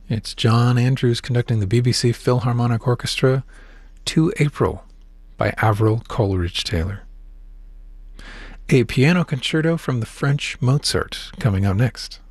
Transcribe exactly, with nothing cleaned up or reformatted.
It's John Andrews conducting the B B C Philharmonic Orchestra, To April by Avril Coleridge-Taylor. A piano concerto from the French Mozart coming up next.